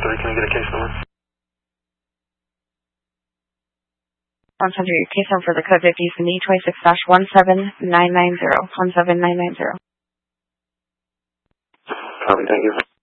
130, can I get a case number? 100, your case number for the code 50 is an E26-17990. 17990. Copy, thank you.